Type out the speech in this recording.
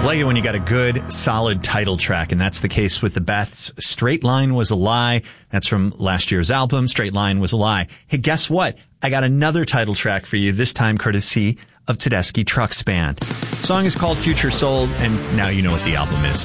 Like it when you got a good, solid title track, and that's the case with the Beths. Straight Line Was a Lie. That's from last year's album, Straight Line Was a Lie. Hey, guess what? I got another title track for you, this time courtesy of Tedeschi Trucks Band. The song is called Future Soul, and now you know what the album is.